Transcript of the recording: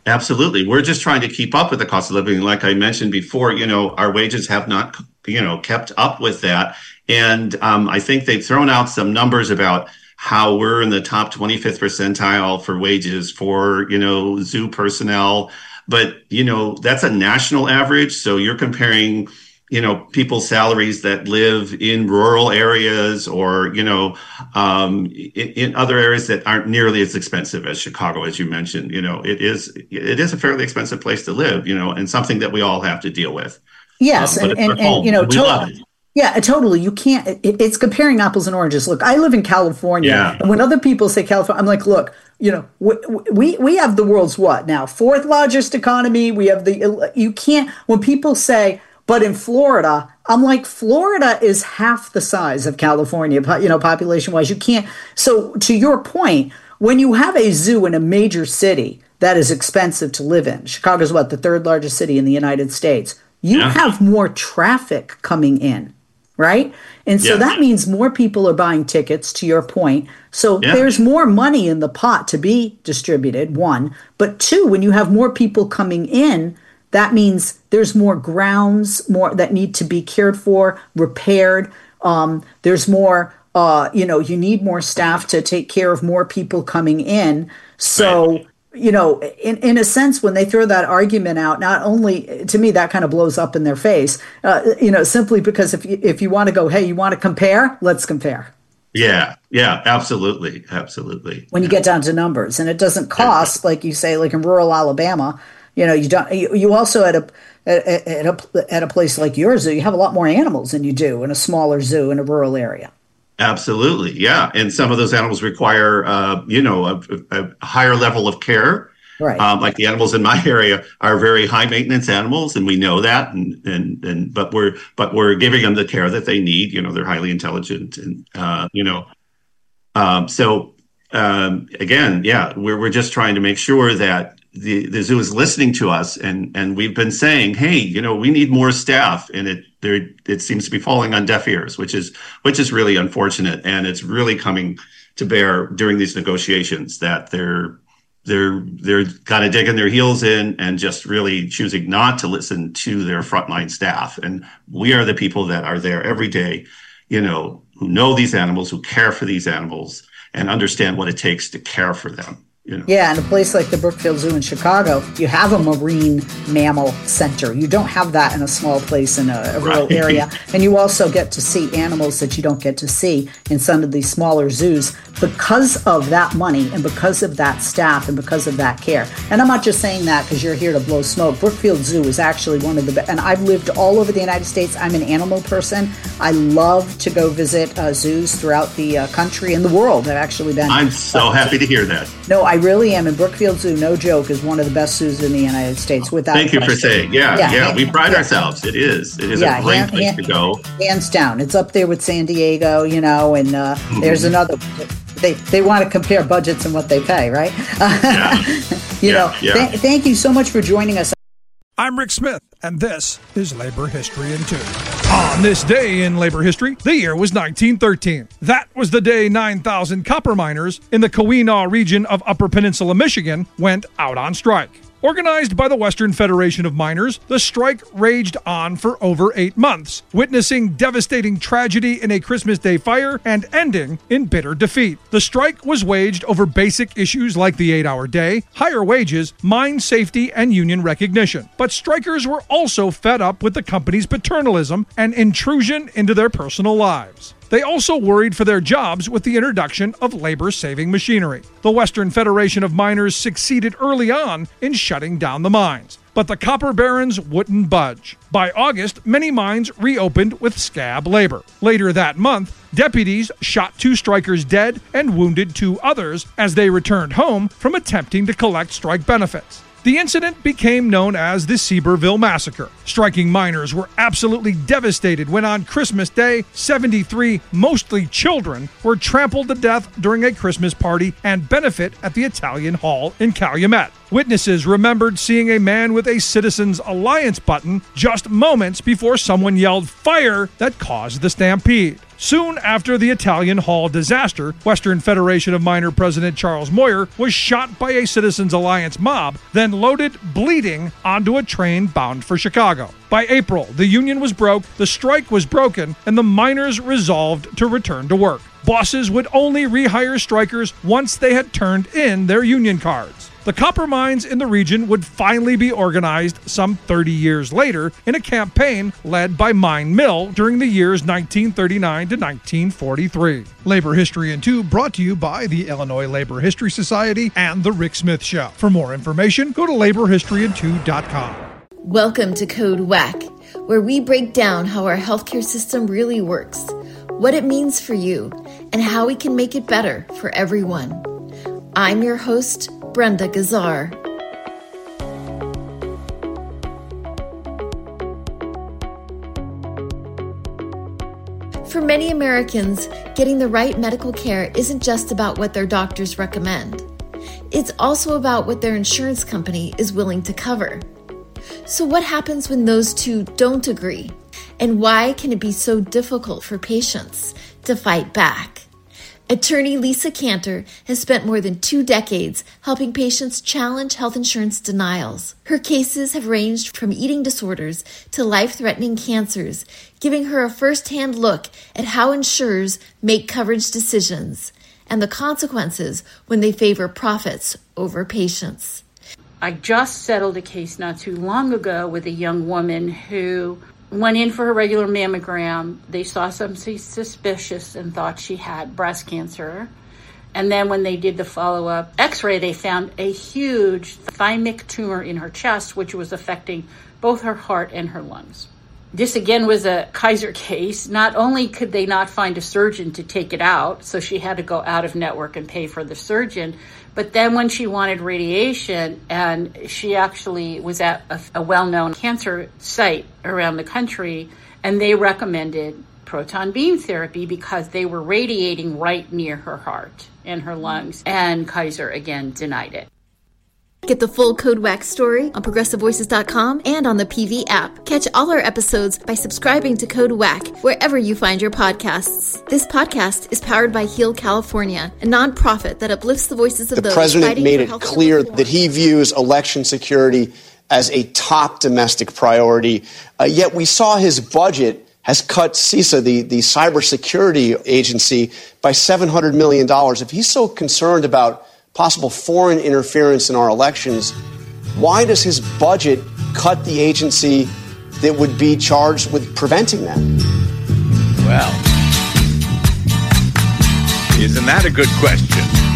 Absolutely. We're just trying to keep up with the cost of living. Like I mentioned before, our wages have not, kept up with that. And I think they've thrown out some numbers about how we're in the top 25th percentile for wages for, zoo personnel. But, that's a national average. So you're comparing, people's salaries that live in rural areas or, in other areas that aren't nearly as expensive as Chicago, as you mentioned. It is a fairly expensive place to live, and something that we all have to deal with. Yes, But it's our home, and we love it. Yeah, totally. You can't, it's comparing apples and oranges. Look, I live in California. Yeah. And when other people say California, I'm like, look, we have the world's what now? Fourth largest economy. We have you can't, when people say, but in Florida, I'm like, Florida is half the size of California, population wise. You can't. So to your point, when you have a zoo in a major city that is expensive to live in, Chicago's what, the third largest city in the United States, you have more traffic coming in, right? And so that means more people are buying tickets, to your point. So there's more money in the pot to be distributed, one. But two, when you have more people coming in, that means there's more grounds, more that need to be cared for, repaired. There's more, you need more staff to take care of more people coming in. So, in a sense, when they throw that argument out, not only to me, that kind of blows up in their face, simply because if you want to go, hey, you want to compare, let's compare. Yeah, absolutely. Absolutely. When you get down to numbers, and it doesn't cost, like you say, like in rural Alabama, you don't. You also at a place like your zoo, you have a lot more animals than you do in a smaller zoo in a rural area. Absolutely, yeah. And some of those animals require, a higher level of care. Right. Like the animals in my area are very high maintenance animals, and we know that. But we're giving them the care that they need. They're highly intelligent, and again, we're just trying to make sure that the zoo is listening to us, and we've been saying, hey, we need more staff, and it seems to be falling on deaf ears, which is really unfortunate, and it's really coming to bear during these negotiations that they're kind of digging their heels in and just really choosing not to listen to their frontline staff. And we are the people that are there every day, who know these animals, who care for these animals, and understand what it takes to care for them. Yeah, in a place like the Brookfield Zoo in Chicago, you have a marine mammal center. You don't have that in a small place in a rural area. And you also get to see animals that you don't get to see in some of these smaller zoos because of that money and because of that staff and because of that care. And I'm not just saying that because you're here to blow smoke. Brookfield Zoo is actually one of the best. And I've lived all over the United States. I'm an animal person. I love to go visit zoos throughout the country and the world. I've actually been. I'm so happy to hear that. No, I really am. And Brookfield Zoo, no joke, is one of the best zoos in the United States. Without Thank you for saying. Yeah. We pride ourselves. It is a great place to go. Hands down. It's up there with San Diego, and there's another. They want to compare budgets and what they pay, right? Thank you so much for joining us. I'm Rick Smith, and this is Labor History in 2. On this day in labor history, the year was 1913. That was the day 9,000 copper miners in the Keweenaw region of Upper Peninsula, Michigan, went out on strike. Organized by the Western Federation of Miners, the strike raged on for over 8 months, witnessing devastating tragedy in a Christmas Day fire and ending in bitter defeat. The strike was waged over basic issues like the 8-hour day, higher wages, mine safety, and union recognition. But strikers were also fed up with the company's paternalism and intrusion into their personal lives. They also worried for their jobs with the introduction of labor-saving machinery. The Western Federation of Miners succeeded early on in shutting down the mines, but the copper barons wouldn't budge. By August, many mines reopened with scab labor. Later that month, deputies shot 2 strikers dead and wounded 2 others as they returned home from attempting to collect strike benefits. The incident became known as the Seaborville Massacre. Striking miners were absolutely devastated when on Christmas Day, 73, mostly children, were trampled to death during a Christmas party and benefit at the Italian Hall in Calumet. Witnesses remembered seeing a man with a Citizens Alliance button just moments before someone yelled fire that caused the stampede. Soon after the Italian Hall disaster, Western Federation of Miner President Charles Moyer was shot by a Citizens Alliance mob, then loaded, bleeding, onto a train bound for Chicago. By April, the union was broke, the strike was broken, and the miners resolved to return to work. Bosses would only rehire strikers once they had turned in their union cards. The copper mines in the region would finally be organized some 30 years later in a campaign led by Mine Mill during the years 1939 to 1943. Labor History in 2 brought to you by the Illinois Labor History Society and The Rick Smith Show. For more information, go to laborhistoryin2.com. Welcome to Code WAC, where we break down how our healthcare system really works, what it means for you, and how we can make it better for everyone. I'm your host, Brenda Gazzar. For many Americans, getting the right medical care isn't just about what their doctors recommend. It's also about what their insurance company is willing to cover. So what happens when those two don't agree? And why can it be so difficult for patients to fight back? Attorney Lisa Cantor has spent more than 2 decades helping patients challenge health insurance denials. Her cases have ranged from eating disorders to life-threatening cancers, giving her a first-hand look at how insurers make coverage decisions and the consequences when they favor profits over patients. I just settled a case not too long ago with a young woman who went in for her regular mammogram. They saw something suspicious and thought she had breast cancer. And then when they did the follow-up x-ray, they found a huge thymic tumor in her chest, which was affecting both her heart and her lungs. This again was a Kaiser case. Not only could they not find a surgeon to take it out, so she had to go out of network and pay for the surgeon, but then when she wanted radiation, and she actually was at a well-known cancer site around the country, and they recommended proton beam therapy because they were radiating right near her heart and her lungs, and Kaiser again denied it. Get the full Code WAC story on ProgressiveVoices.com and on the PV app. Catch all our episodes by subscribing to Code WAC wherever you find your podcasts. This podcast is powered by Heal California, a nonprofit that uplifts the voices of those fighting for health. The president made it clear that he views election security as a top domestic priority. Yet we saw his budget has cut CISA, the cybersecurity agency, by $700 million. If he's so concerned about possible foreign interference in our elections, why does his budget cut the agency that would be charged with preventing that? Well, isn't that a good question?